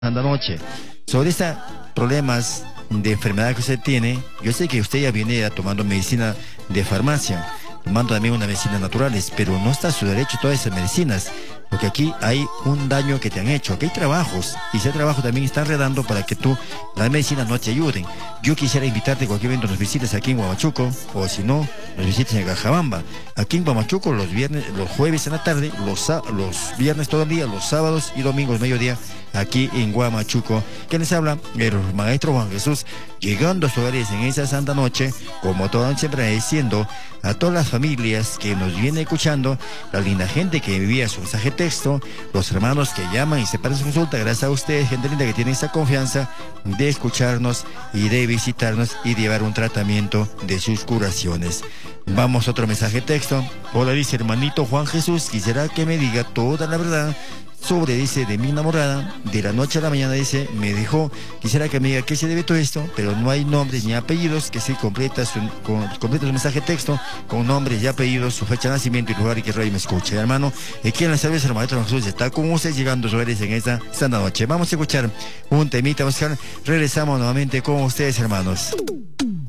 Anda noche. Sobre estos problemas de enfermedad que usted tiene, yo sé que usted ya viene tomando medicina de farmacia, tomando también unas medicinas naturales, pero no está a su derecho todas esas medicinas, porque aquí hay un daño que te han hecho, aquí hay trabajos, y ese trabajo también está enredando para que las medicinas no te ayuden. Yo quisiera invitarte a cualquier evento, nos visites aquí en Huamachuco, o si no, nos visites en Cajabamba. Aquí en Huamachuco los viernes, los jueves en la tarde, los viernes todo el día, los sábados y domingos mediodía, aquí en Huamachuco. ¿Quién les habla? El maestro Juan Jesús, llegando a sus hogares en esa santa noche, como todo siempre diciendo a todas las familias que nos vienen escuchando, la linda gente que envía su mensaje texto, los hermanos que llaman y se paran su consulta, gracias a ustedes, gente linda que tiene esa confianza de escucharnos y de visitarnos y de llevar un tratamiento de sus curaciones. Vamos a otro mensaje texto. Hola, dice hermanito Juan Jesús, quisiera que me diga toda la verdad sobre, dice, de mi enamorada, de la noche a la mañana, dice, me dejó, quisiera que me diga qué se debe todo esto, pero no hay nombres ni apellidos, que se completa completa su mensaje texto con nombres y apellidos, su fecha de nacimiento y lugar y que radio me escuche. Hermano, ¿quién les sabe? El maestro Jesús está con ustedes llegando a sus hogares en esta santa noche. Vamos a escuchar un temita, Oscar. Regresamos nuevamente con ustedes, hermanos.